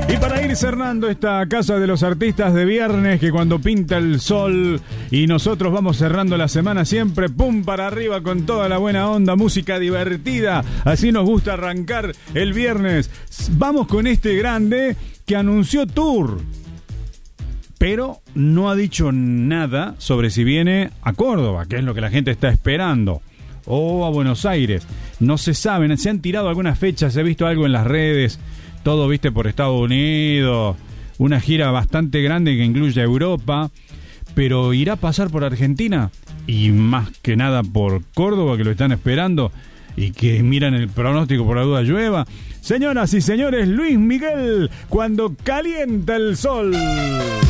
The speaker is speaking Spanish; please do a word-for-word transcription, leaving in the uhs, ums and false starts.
Y para ir cerrando esta Casa de los Artistas de viernes, que cuando pinta el sol y nosotros vamos cerrando la semana siempre, pum para arriba con toda la buena onda, música divertida, así nos gusta arrancar el viernes. Vamos con este grande que anunció tour, pero no ha dicho nada sobre si viene a Córdoba, que es lo que la gente está esperando, o a Buenos Aires. No se saben, se han tirado algunas fechas, he visto algo en las redes, todo viste por Estados Unidos, una gira bastante grande que incluye a Europa, pero irá a pasar por Argentina y más que nada por Córdoba, que lo están esperando y que miran el pronóstico por la duda llueva. Señoras y señores, Luis Miguel, Cuando Calienta el Sol.